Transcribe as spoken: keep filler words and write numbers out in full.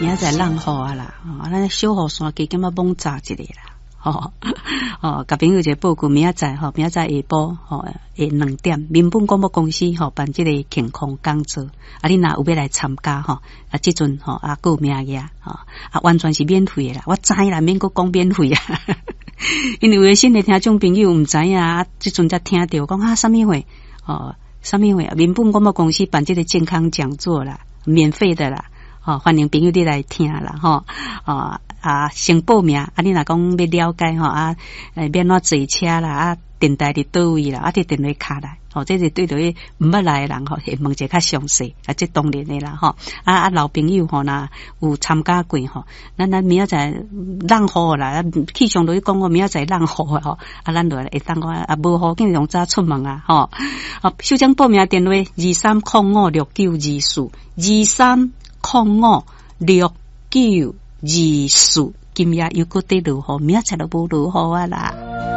明仔载浪雨啊啦，啊，咱小雨伞加减啊猛炸一个啦。吼哦，甲朋友一个报告，明仔载吼，明仔载下晡吼，下两点，民本广播公司吼办这个健康讲座，啊，你若有要来参加吼，啊，即阵吼啊，还有名额吼，啊，完全是免费的啦，我知啦，免阁讲免费啊，因为有的新的听众朋友毋知影啊，即阵才听到讲啊，啥物会哦，啥物会，民本广播公司办这个健康讲座啦，免费的啦。哦，欢迎朋友你来听啦，吼、哦，啊，先报名，啊，你若讲要了解吼，啊，诶，免怎坐车啦，啊，电台伫倒位啦，啊，伫电话卡来，哦，这是对着迄毋捌来诶人吼，会问者较详细，啊，这当然诶啦，吼，啊啊，老朋友吼，若有参加过吼，咱咱明仔载浪雨啦，气象就讲我明仔载浪雨吼，啊，咱就会当我啊无雨，紧用早出门啊，吼，啊，首先报名电话二三零五六九二四二三。零五六九二四，今夜又搁在落雨，明仔载都无落雨啊啦。